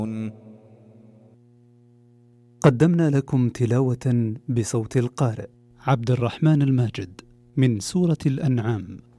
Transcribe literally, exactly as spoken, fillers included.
قدمنا لكم تلاوة بصوت القارئ عبد الرحمن الماجد من سورة الأنعام.